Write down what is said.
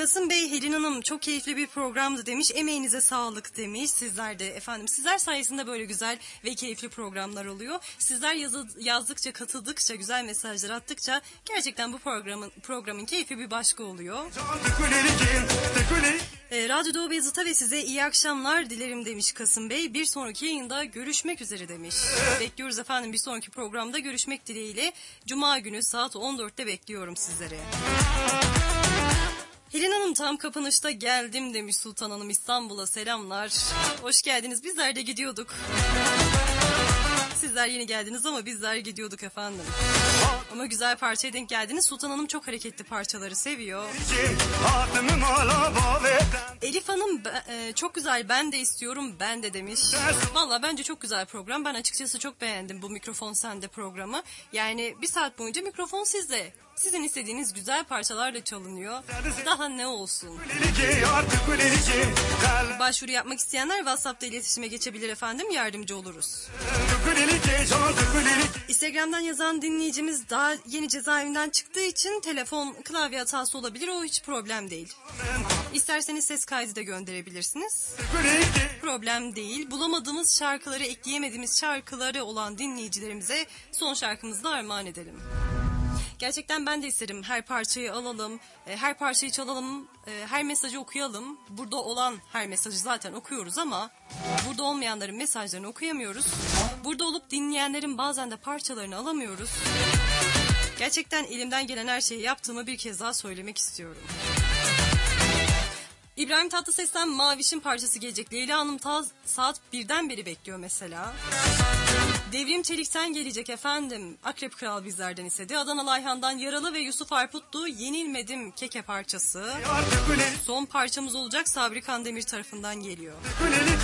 Kasım Bey, Helin Hanım çok keyifli bir programdı demiş. Emeğinize sağlık demiş. Sizler de efendim. Sizler sayesinde böyle güzel ve keyifli programlar oluyor. Sizler yazdıkça, katıldıkça, güzel mesajlar attıkça gerçekten bu programın keyfi bir başka oluyor. Radyo Doğu Beyazıt'a ve size iyi akşamlar dilerim demiş Kasım Bey. Bir sonraki yayında görüşmek üzere demiş. Bekliyoruz efendim, bir sonraki programda görüşmek dileğiyle. Cuma günü saat 14'te bekliyorum sizleri. Helin Hanım tam kapanışta geldim demiş Sultan Hanım, İstanbul'a selamlar. Hoş geldiniz, bizler de gidiyorduk. Sizler yeni geldiniz ama bizler gidiyorduk efendim. Ama güzel parçaya denk geldiniz. Sultan Hanım çok hareketli parçaları seviyor. Elif Hanım çok güzel, ben de istiyorum, ben de demiş. Valla bence çok güzel program. Ben açıkçası çok beğendim bu Mikrofon Sende programı. Yani bir saat boyunca mikrofon sizde. Sizin istediğiniz güzel parçalarla çalınıyor. Daha ne olsun? Başvuru yapmak isteyenler WhatsApp'ta iletişime geçebilir efendim. Yardımcı oluruz. Instagram'dan yazan dinleyicimiz daha yeni cezaevinden çıktığı için telefon klavye hatası olabilir. O hiç problem değil. İsterseniz ses kaydı da gönderebilirsiniz. Problem değil. Bulamadığımız şarkıları, ekleyemediğimiz şarkıları olan dinleyicilerimize son şarkımızı da armağan edelim. Gerçekten ben de isterim, her parçayı alalım, her parçayı çalalım, her mesajı okuyalım. Burada olan her mesajı zaten okuyoruz ama burada olmayanların mesajlarını okuyamıyoruz. Burada olup dinleyenlerin bazen de parçalarını alamıyoruz. Gerçekten elimden gelen her şeyi yaptığımı bir kez daha söylemek istiyorum. İbrahim Tatlıses'ten Maviş'in parçası gelecek. Leyla Hanım saat 1'den beri bekliyor mesela. Devrim Çelik'ten gelecek efendim. Akrep Kral bizlerden istedi. Adanalı Ayhan'dan Yaralı ve Yusuf Arputlu Yenilmedim Keke parçası. Son parçamız olacak, Sabri Kandemir tarafından geliyor.